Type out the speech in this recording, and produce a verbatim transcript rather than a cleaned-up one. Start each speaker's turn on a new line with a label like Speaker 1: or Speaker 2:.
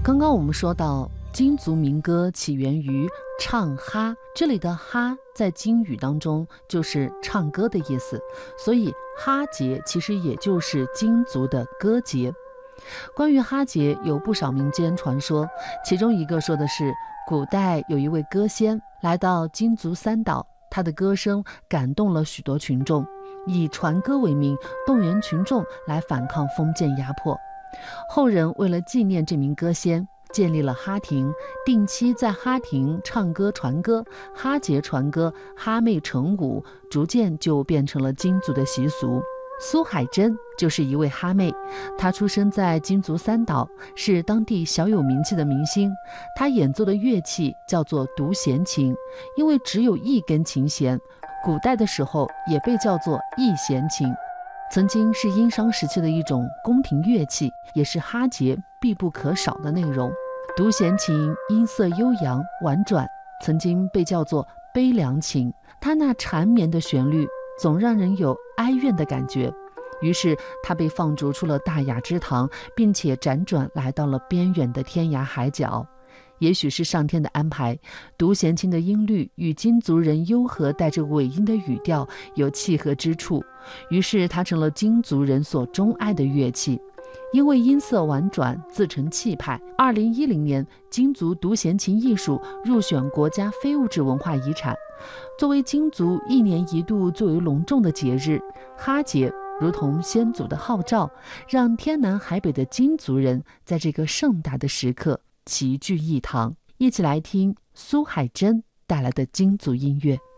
Speaker 1: 刚刚我们说到京族民歌起源于唱哈，这里的哈在京语当中就是唱歌的意思，所以哈节其实也就是京族的歌节。关于哈节有不少民间传说，其中一个说的是古代有一位歌仙来到京族三岛，他的歌声感动了许多群众，以传歌为名动员群众来反抗封建压迫。后人为了纪念这名歌仙，建立了哈亭，定期在哈亭唱歌传歌，哈节传歌，哈妹成舞，逐渐就变成了京族的习俗。苏海珍就是一位哈妹，她出生在京族三岛，是当地小有名气的明星。她演奏的乐器叫做独弦琴，因为只有一根琴弦，古代的时候也被叫做一弦琴。曾经是殷商时期的一种宫廷乐器，也是哈节必不可少的内容。独弦琴音色悠扬婉转，曾经被叫做悲凉琴，它那缠绵的旋律总让人有哀怨的感觉，于是它被放逐出了大雅之堂，并且辗转来到了边远的天涯海角。也许是上天的安排，独弦琴的音律与京族人悠和带着尾音的语调有契合之处，于是它成了京族人所钟爱的乐器。因为音色婉转，自成气派。二零一零年，京族独弦琴艺术入选国家非物质文化遗产。作为京族一年一度最为隆重的节日，哈节如同先祖的号召，让天南海北的京族人在这个盛大的时刻齐聚一堂。一起来听苏海珍带来的京族音乐。